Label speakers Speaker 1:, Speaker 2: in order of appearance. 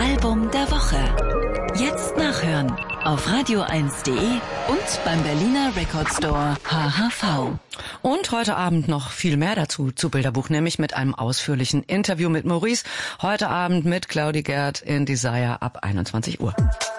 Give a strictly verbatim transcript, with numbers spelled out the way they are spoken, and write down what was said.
Speaker 1: Album der Woche. Jetzt nachhören auf radio eins punkt de und beim Berliner Record Store H H V.
Speaker 2: Und heute Abend noch viel mehr dazu zu Bilderbuch, nämlich mit einem ausführlichen Interview mit Maurice. Heute Abend mit Claudi Gerd in Desire ab einundzwanzig Uhr.